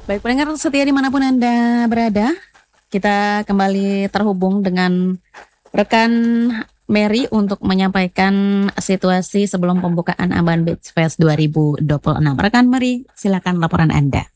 Baik pendengar setia dimanapun Anda berada, kita kembali terhubung dengan rekan Mary untuk menyampaikan situasi sebelum pembukaan Ambon Beach Fest 2026. Rekan Mary, silakan laporan Anda.